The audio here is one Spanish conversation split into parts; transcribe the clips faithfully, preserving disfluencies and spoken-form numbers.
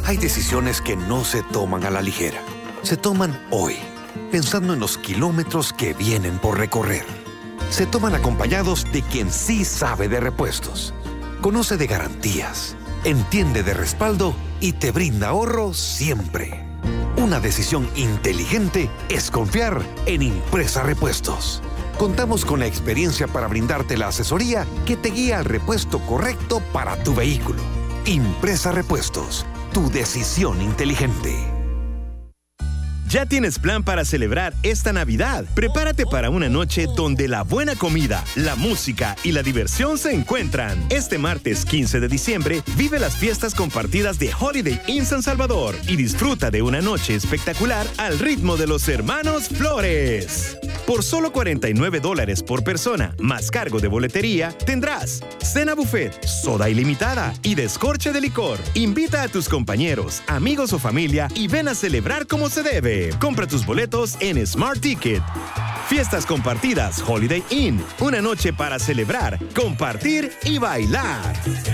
Hay decisiones que no se toman a la ligera. Se toman hoy, pensando en los kilómetros que vienen por recorrer. Se toman acompañados de quien sí sabe de repuestos, conoce de garantías, entiende de respaldo y te brinda ahorro siempre. Una decisión inteligente es confiar en Impresa Repuestos. Contamos con la experiencia para brindarte la asesoría que te guía al repuesto correcto para tu vehículo. Impresa Repuestos, tu decisión inteligente. ¿Ya tienes plan para celebrar esta Navidad? Prepárate para una noche donde la buena comida, la música y la diversión se encuentran. Este martes quince de diciembre, vive las fiestas compartidas de Holiday Inn San Salvador y disfruta de una noche espectacular al ritmo de los hermanos Flores. Por solo cuarenta y nueve dólares por persona, más cargo de boletería, tendrás cena buffet, soda ilimitada y descorche de licor. Invita a tus compañeros, amigos o familia y ven a celebrar como se debe. Compra tus boletos en Smart Ticket. Fiestas compartidas Holiday Inn. Una noche para celebrar, compartir y bailar.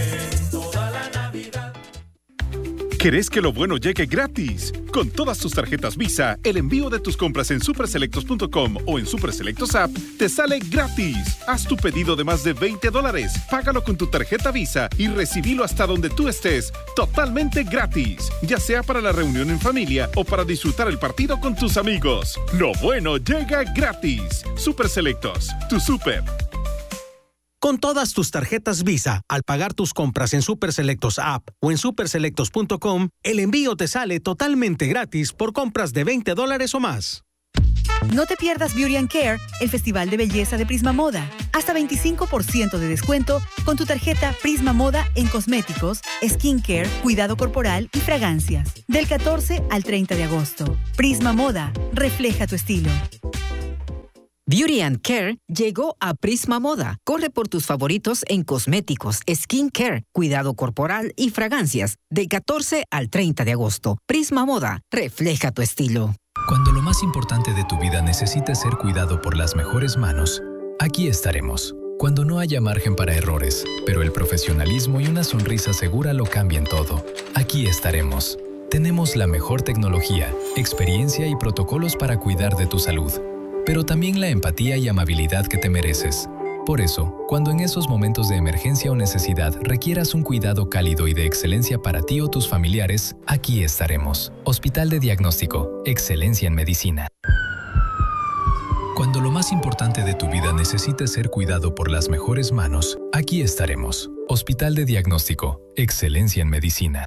¿Querés que lo bueno llegue gratis? Con todas tus tarjetas Visa, el envío de tus compras en superselectos punto com o en Superselectos App te sale gratis. Haz tu pedido de más de veinte dólares, págalo con tu tarjeta Visa y recibilo hasta donde tú estés, totalmente gratis. Ya sea para la reunión en familia o para disfrutar el partido con tus amigos. Lo bueno llega gratis. Superselectos, tu super. Con todas tus tarjetas Visa, al pagar tus compras en Superselectos App o en superselectos punto com, el envío te sale totalmente gratis por compras de veinte dólares o más. No te pierdas Beauty and Care, el festival de belleza de Prisma Moda. Hasta veinticinco por ciento de descuento con tu tarjeta Prisma Moda en cosméticos, skincare, cuidado corporal y fragancias. Del catorce al treinta de agosto. Prisma Moda, refleja tu estilo. Beauty and Care llegó a Prisma Moda. Corre por tus favoritos en cosméticos, skincare, cuidado corporal y fragancias. Del catorce al treinta de agosto. Prisma Moda, refleja tu estilo. Cuando lo más importante de tu vida necesite ser cuidado por las mejores manos, aquí estaremos. Cuando no haya margen para errores, pero el profesionalismo y una sonrisa segura lo cambien todo, aquí estaremos. Tenemos la mejor tecnología, experiencia y protocolos para cuidar de tu salud, pero también la empatía y amabilidad que te mereces. Por eso, cuando en esos momentos de emergencia o necesidad requieras un cuidado cálido y de excelencia para ti o tus familiares, aquí estaremos. Hospital de Diagnóstico, excelencia en medicina. Cuando lo más importante de tu vida necesite ser cuidado por las mejores manos, aquí estaremos. Hospital de Diagnóstico, excelencia en medicina.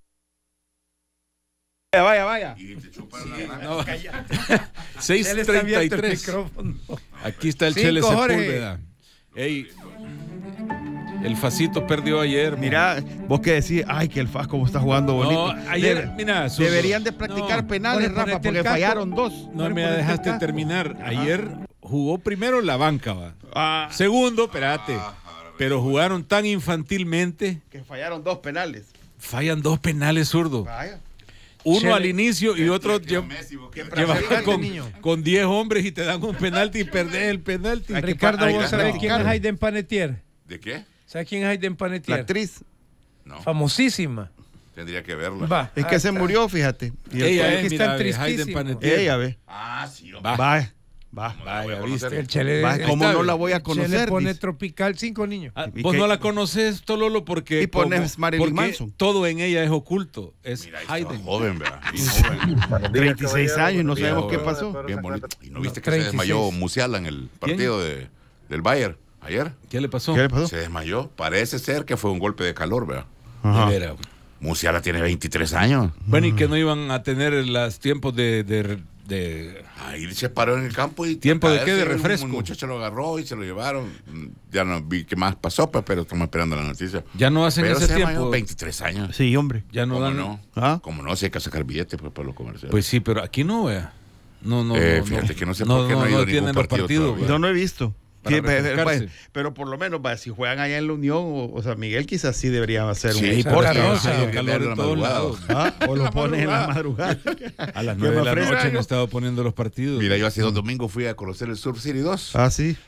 Vaya, vaya. No. seis treinta y tres. Aquí está el Chele Sepúlveda. Ey, el Facito perdió ayer. Mira, vos que decís, ay, que el Faz como está jugando bonito. No, ayer, Debe, mira, Suso, deberían de practicar no, penales, Rafa, porque fallaron dos. No me dejaste terminar. Ayer jugó primero la banca, va. Ah. Segundo, espérate. Ah, pero jugaron tan infantilmente que fallaron dos penales. Fallan dos penales, zurdo. Vaya. Uno Chele, al inicio y otro lleva con, con diez hombres y te dan un penalti y perdés el penalti. Ricardo, ¿vos sabés quién es Hayden Panettiere? ¿De qué? ¿Sabes quién es Hayden Panettiere? La actriz. No. Famosísima. Tendría que verla. Va. Es que ah, se murió, fíjate. Y ella es, mira, Hayden Panettiere. Ella ve. Ah, sí. Va. Va. Va, vaya, viste. El Chele, va, ¿cómo no la voy a conocer? Chele pone tropical cinco niños. Ah, vos no la conoces, Tololo, porque, y pones Marilyn Manson. Todo en ella es oculto. Es Mira, Hayden. Joven, ¿verdad? Joven. treinta y seis años, no sabemos bien, qué pasó. Bien bonito. ¿Y no viste que treinta y seis. Se desmayó Musiala en el partido de, del Bayern ayer? ¿Qué le pasó? ¿Qué le pasó? Se desmayó. Parece ser que fue un golpe de calor, ¿verdad? Ajá. Era. Musiala tiene veintitrés años. Bueno, y que no iban a tener los tiempos de... de De... Ahí se paró en el campo y tiempo de qué, de refresco. Un muchacho lo agarró y se lo llevaron. Ya no vi qué más pasó, pero estamos esperando la noticia. Ya no hacen pero ese tiempo. veintitrés años. Sí, hombre. Ya no dan. No? ¿Ah? Como no, si hay que sacar billetes pues, para los comerciales. Pues sí, pero aquí no, vea. No, no, eh, no. Fíjate no, que no sé no, por qué no, no, no ha ido no ningún partido. partido yo no he visto. Sí, pero, pues, pero por lo menos va, si juegan allá en la Unión o, o San Miguel quizás sí deberían hacer sí, un deporte. Hay calor en todos lados. ¿Ah? O lo ponen en la madrugada. A las nueve de la noche han estado poniendo los partidos. Mira, yo hace dos domingos fui a conocer el Surf City dos. Ah, sí.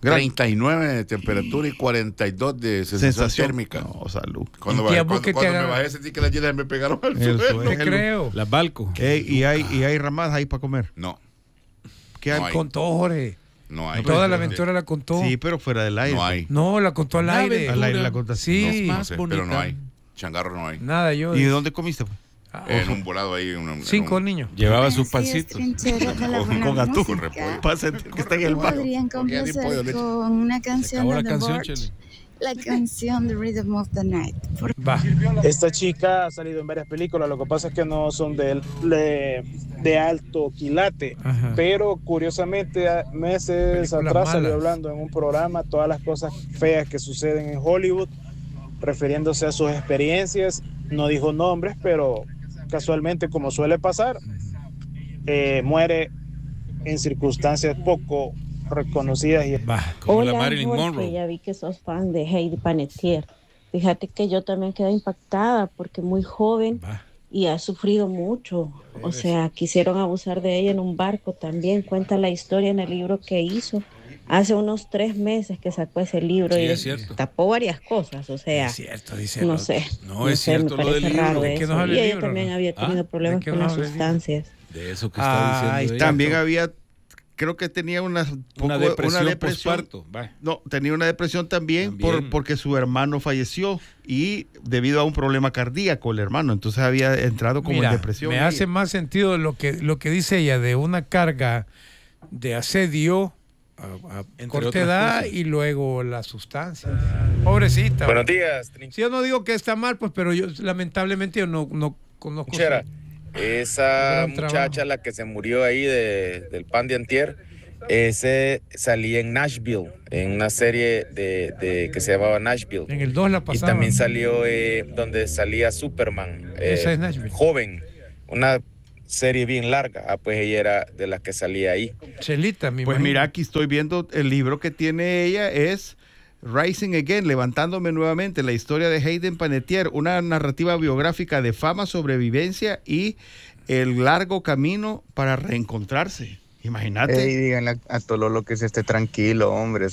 treinta y nueve de temperatura y cuarenta y dos de sensación, sensación térmica. No, salud. Cuando, bajé, cuando, cuando me bajé sentí que las hielas me pegaron al el suelo. Te creo. Las balcos. Hey, ¿y, hay, ¿Y hay ramadas ahí para comer? No. ¿Qué hay? No hay. Contó, Jorge. No hay. Toda la aventura la contó. Sí, pero fuera del aire. No hay. No, la contó al aire. Al aire la contó. Sí. No, no sé, pero no hay. Changarro no hay. Nada, yo. ¿Y de dónde comiste? Ah, en un volado ahí. Un, Cinco un, niños. Llevaba sus pancitos. con, con atún. Con repollo. Pásate que está en el mar. Podrían complacer con una canción de la The canción, Birds, la canción The Rhythm of the Night. Por... Va. Esta chica ha salido en varias películas, lo que pasa es que no son de, de, de alto quilate. Ajá. Pero curiosamente meses películas atrás malas. Salió hablando en un programa todas las cosas feas que suceden en Hollywood, refiriéndose a sus experiencias. No dijo nombres, pero casualmente, como suele pasar, eh, muere en circunstancias poco reconocidas. Y... Bah, como Hola, la Marilyn Jorge, Monroe. Ya vi que sos fan de Heidi Panettiere. Fíjate que yo también quedé impactada porque muy joven bah. y ha sufrido mucho. O sea, quisieron abusar de ella en un barco también. Cuenta la historia en el libro que hizo. Hace unos tres meses que sacó ese libro sí, y es cierto. tapó varias cosas, o sea, es cierto, dice, no sé, no, no es sé, cierto me lo parece del raro libro. eso. No Y ella libro, también ¿no? había tenido ¿Ah? problemas con no las sustancias. De eso que está ah, diciendo ella. También había, creo que tenía una, poco, una depresión, una depresión postparto. No, tenía una depresión también, también. Por, porque su hermano falleció y debido a un problema cardíaco el hermano, entonces había entrado como Mira, en depresión. Me hace más sentido lo que, lo que dice ella de una carga de asedio a, a corta edad y luego la sustancia. Pobrecita. Buenos días. Si yo no digo que está mal, pues, pero yo lamentablemente yo no, no conozco. Chera, esa muchacha, trabajo. La que se murió ahí de, del pan de antier, ese salía en Nashville, en una serie de, de que se llamaba Nashville. En el dos la pasaba. Y también salió eh, donde salía Superman, eh, esa es Nashville. Joven, una serie bien larga. Ah, pues ella era de las que salía ahí. Chelita, mi Pues imagino. mira, aquí estoy viendo el libro que tiene ella, es Rising Again, levantándome nuevamente, la historia de Hayden Panettiere, una narrativa biográfica de fama, sobrevivencia y el largo camino para reencontrarse. Imagínate. Ey, díganle a Tololo que se esté tranquilo, hombre.